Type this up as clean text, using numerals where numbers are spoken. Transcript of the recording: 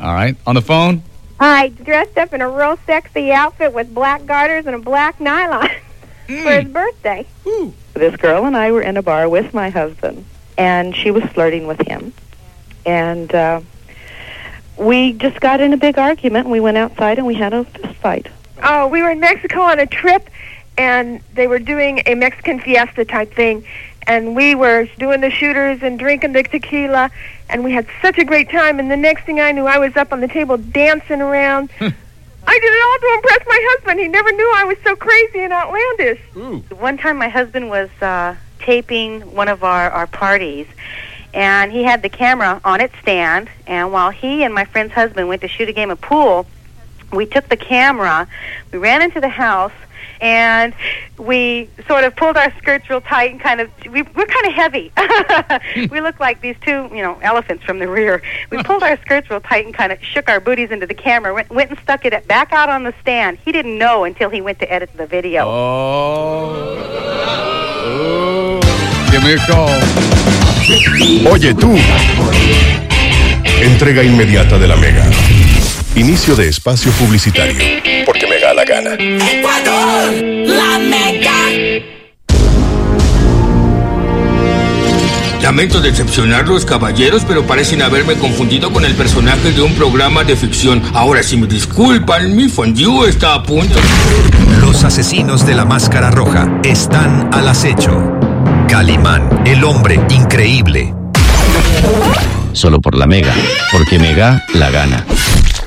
All right. On the phone? Hi, dressed up in a real sexy outfit with black garters and a black nylon for his birthday. Ooh. This girl and I were in a bar with my husband, and she was flirting with him. And we just got in a big argument, and we went outside and we had a fist fight. Oh, we were in Mexico on a trip, and they were doing a Mexican fiesta type thing. And we were doing the shooters and drinking the tequila, and we had such a great time. And the next thing I knew, I was up on the table dancing around. I did it all to impress my husband. He never knew I was so crazy and outlandish. Ooh. One time my husband was taping one of our parties, and he had the camera on its stand, and while he and my friend's husband went to shoot a game of pool, we took the camera, we ran into the house, and we sort of pulled our skirts real tight and we're kind of heavy. We looked like these two, elephants from the rear. We pulled our skirts real tight and kind of shook our booties into the camera, went and stuck it back out on the stand. He didn't know until he went to edit the video. Oh. Give me a call. Oye tú. Entrega inmediata de la Mega. Inicio de espacio publicitario. Porque me da la gana. Ecuador, la Mega. Lamento decepcionarlos, caballeros, pero parecen haberme confundido con el personaje de un programa de ficción. Ahora, si me disculpan, mi fondue está a punto. Los asesinos de la máscara roja están al acecho. Calimán, el hombre increíble. Solo por la Mega, porque Mega la gana.